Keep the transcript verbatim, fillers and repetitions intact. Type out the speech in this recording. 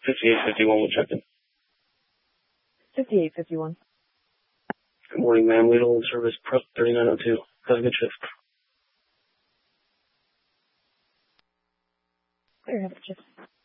fifty-eight fifty-one will check in. fifty-eight fifty-one. Good morning, ma'am. Lead hold service prep thirty-nine oh two. Have a good shift. Clear, have a good shift.